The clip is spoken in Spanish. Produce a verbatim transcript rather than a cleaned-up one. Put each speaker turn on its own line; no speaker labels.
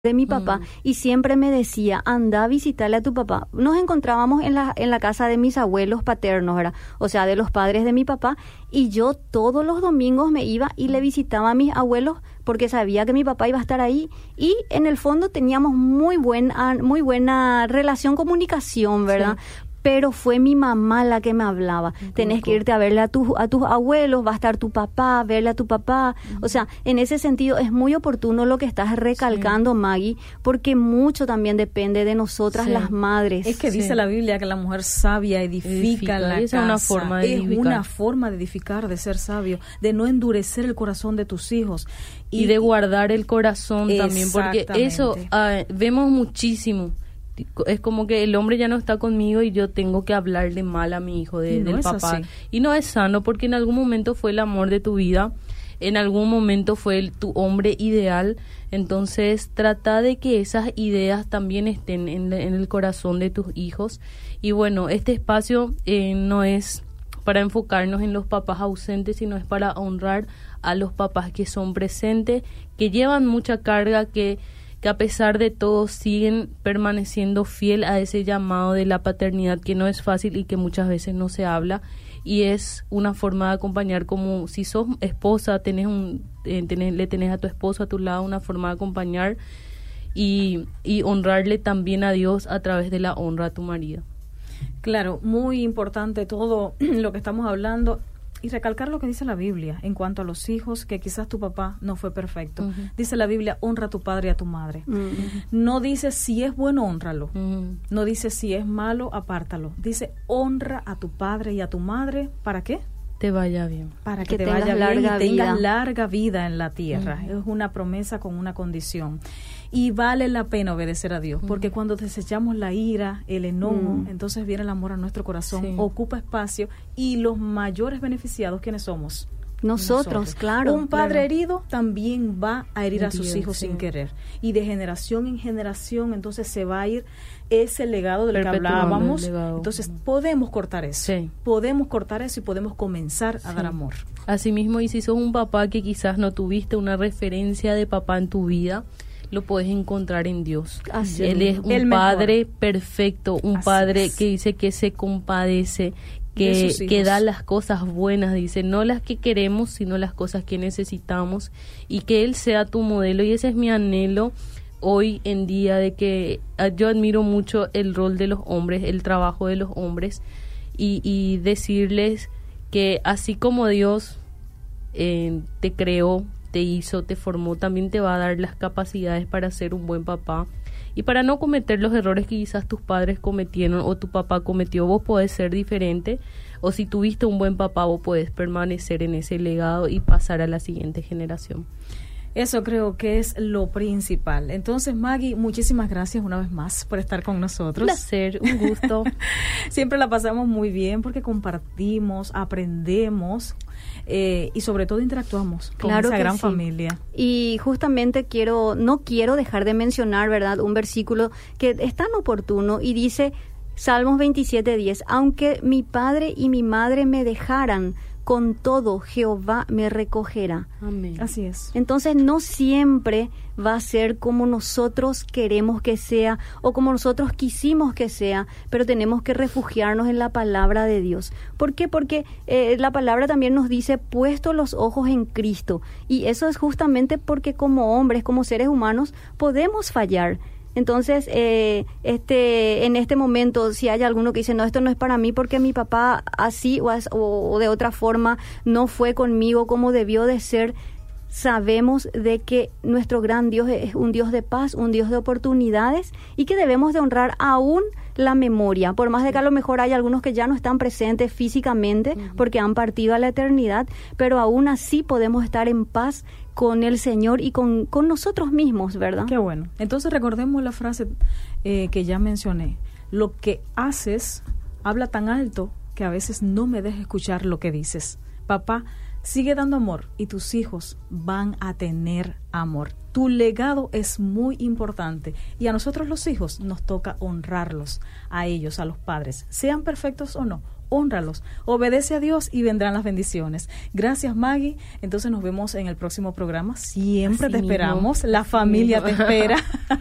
de mi papá,
Mm.
y siempre me decía, anda a visitarle a tu papá. Nos encontrábamos en la, en la casa de mis abuelos paternos, ¿verdad? O sea, de los padres de mi papá, y yo todos los domingos me iba y le visitaba a mis abuelos porque sabía que mi papá iba a estar ahí, y en el fondo teníamos muy buena, muy buena relación, comunicación, ¿verdad? Sí. Pero fue mi mamá la que me hablaba. Uh-huh. Tenés que irte a verle a, tu, a tus abuelos, va a estar tu papá, verle a tu papá. Uh-huh. O sea, en ese sentido es muy oportuno lo que estás recalcando, sí. Maggie, porque mucho también depende de nosotras, sí. las madres.
Es que dice sí. la Biblia que la mujer sabia edifica, edifica la
es
casa.
Una forma de
es
edificar.
una forma de edificar, de ser sabio, de no endurecer el corazón de tus hijos.
Y, y de guardar el corazón también, porque eso uh, vemos muchísimo. Es como que el hombre ya no está conmigo y yo tengo que hablarle mal a mi hijo de, no del papá. Así. Y no es sano, porque en algún momento fue el amor de tu vida, en algún momento fue el, tu hombre ideal. Entonces trata de que esas ideas también estén en, en el corazón de tus hijos. Y bueno, este espacio eh, no es para enfocarnos en los papás ausentes, sino es para honrar a los papás que son presentes, que llevan mucha carga, que que a pesar de todo siguen permaneciendo fiel a ese llamado de la paternidad, que no es fácil y que muchas veces no se habla, y es una forma de acompañar, como si sos esposa, tenés un, eh, tenés, le tenés a tu esposo a tu lado, una forma de acompañar y, y honrarle también a Dios a través de la honra a tu marido.
Claro, muy importante todo lo que estamos hablando. Y recalcar lo que dice la Biblia en cuanto a los hijos, que quizás tu papá no fue perfecto. Uh-huh. Dice la Biblia, honra a tu padre y a tu madre. Uh-huh. No dice si es bueno, honralo. Uh-huh. No dice si es malo, apártalo. Dice, honra a tu padre y a tu madre. ¿Para qué?
Te vaya bien.
Para que, que te vaya bien y tengas larga vida en la tierra. Uh-huh. Es una promesa con una condición. Y vale la pena obedecer a Dios, porque uh-huh. cuando desechamos la ira, el enojo, uh-huh. entonces viene el amor a nuestro corazón, sí. ocupa espacio, y los mayores beneficiados, ¿quiénes somos?
Nosotros, Nosotros. claro.
Un padre
claro.
herido también va a herir a sus
Dios,
hijos
sí.
sin querer. Y de generación en generación, entonces se va a ir ese legado del que hablábamos. Entonces podemos cortar eso. Sí. Podemos cortar eso y podemos comenzar a sí. dar amor.
Asimismo, y si sos un papá que quizás no tuviste una referencia de papá en tu vida, lo puedes encontrar en Dios. Así Él es un padre mejor. perfecto, un Así padre es. que dice que se compadece, que, que da las cosas buenas, dice, no las que queremos, sino las cosas que necesitamos, y que Él sea tu modelo. Y ese es mi anhelo hoy en día, de que yo admiro mucho el rol de los hombres, el trabajo de los hombres, y, y decirles que así como Dios eh, te creó, te hizo, te formó, también te va a dar las capacidades para ser un buen papá y para no cometer los errores que quizás tus padres cometieron o tu papá cometió. Vos podés ser diferente, o si tuviste un buen papá, vos podés permanecer en ese legado y pasar a la siguiente generación.
Eso creo que es lo principal. Entonces, Maggie, muchísimas gracias una vez más por estar con nosotros.
Un placer, un gusto.
Siempre la pasamos muy bien porque compartimos, aprendemos eh, y sobre todo interactuamos con
claro
esa gran
sí.
familia.
Y justamente quiero, no quiero dejar de mencionar, ¿verdad?, un versículo que es tan oportuno y dice, Salmos veintisiete diez, aunque mi padre y mi madre me dejaran, con todo Jehová me recogerá.
Amén.
Así es.
Entonces no siempre va a ser como nosotros queremos que sea o como nosotros quisimos que sea, pero tenemos que refugiarnos en la palabra de Dios. ¿Por qué? Porque eh, la palabra también nos dice, puesto los ojos en Cristo, y eso es justamente porque como hombres, como seres humanos, podemos fallar. Entonces, eh, este, en este momento, si hay alguno que dice, no, esto no es para mí porque mi papá así o, as, o, o de otra forma no fue conmigo como debió de ser, sabemos de que nuestro gran Dios es un Dios de paz, un Dios de oportunidades, y que debemos de honrar aún la memoria, por más de que a lo mejor hay algunos que ya no están presentes físicamente uh-huh. porque han partido a la eternidad, pero aún así podemos estar en paz con el Señor y con, con nosotros mismos, ¿verdad?
Qué bueno. Entonces recordemos la frase eh, que ya mencioné. Lo que haces habla tan alto que a veces no me deja escuchar lo que dices. Papá, sigue dando amor y tus hijos van a tener amor. Tu legado es muy importante y a nosotros los hijos nos toca honrarlos, a ellos, a los padres, sean perfectos o no. hónralos, obedece a Dios y vendrán las bendiciones. Gracias, Maggie. Entonces nos vemos en el próximo programa. Siempre Así te mismo. esperamos, la Así familia mismo. te espera.